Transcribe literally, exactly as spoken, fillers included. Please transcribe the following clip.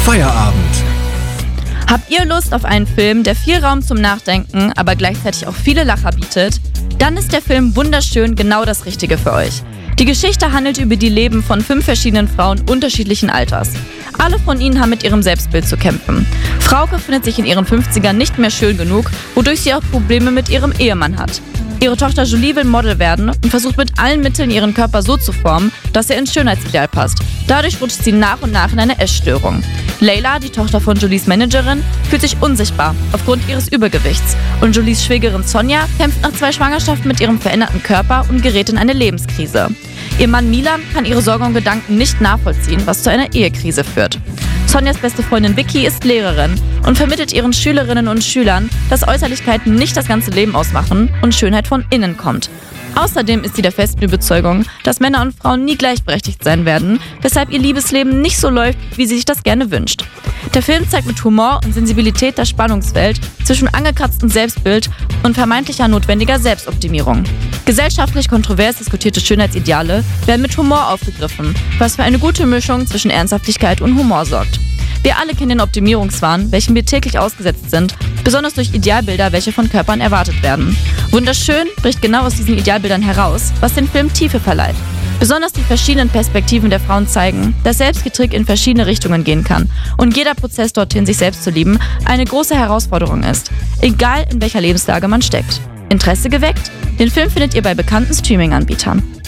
Feierabend. Habt ihr Lust auf einen Film, der viel Raum zum Nachdenken, aber gleichzeitig auch viele Lacher bietet? Dann ist der Film Wunderschön genau das Richtige für euch. Die Geschichte handelt über die Leben von fünf verschiedenen Frauen unterschiedlichen Alters. Alle von ihnen haben mit ihrem Selbstbild zu kämpfen. Frauke findet sich in ihren fünfzigern nicht mehr schön genug, wodurch sie auch Probleme mit ihrem Ehemann hat. Ihre Tochter Julie will Model werden und versucht mit allen Mitteln ihren Körper so zu formen, dass er ins Schönheitsideal passt. Dadurch rutscht sie nach und nach in eine Essstörung. Leila, die Tochter von Julies Managerin, fühlt sich unsichtbar aufgrund ihres Übergewichts. Und Julies Schwägerin Sonja kämpft nach zwei Schwangerschaften mit ihrem veränderten Körper und gerät in eine Lebenskrise. Ihr Mann Milan kann ihre Sorgen und Gedanken nicht nachvollziehen, was zu einer Ehekrise führt. Sonjas beste Freundin Vicky ist Lehrerin und vermittelt ihren Schülerinnen und Schülern, dass Äußerlichkeiten nicht das ganze Leben ausmachen und Schönheit von innen kommt. Außerdem ist sie der festen Überzeugung, dass Männer und Frauen nie gleichberechtigt sein werden, weshalb ihr Liebesleben nicht so läuft, wie sie sich das gerne wünscht. Der Film zeigt mit Humor und Sensibilität das Spannungsfeld zwischen angekratztem Selbstbild und vermeintlicher notwendiger Selbstoptimierung. Gesellschaftlich kontrovers diskutierte Schönheitsideale werden mit Humor aufgegriffen, was für eine gute Mischung zwischen Ernsthaftigkeit und Humor sorgt. Wir alle kennen den Optimierungswahn, welchem wir täglich ausgesetzt sind, besonders durch Idealbilder, welche von Körpern erwartet werden. Wunderschön bricht genau aus diesen Idealbildern heraus, was den Film Tiefe verleiht. Besonders die verschiedenen Perspektiven der Frauen zeigen, dass Selbstgetrick in verschiedene Richtungen gehen kann und jeder Prozess dorthin, sich selbst zu lieben, eine große Herausforderung ist, egal in welcher Lebenslage man steckt. Interesse geweckt? Den Film findet ihr bei bekannten Streaming-Anbietern.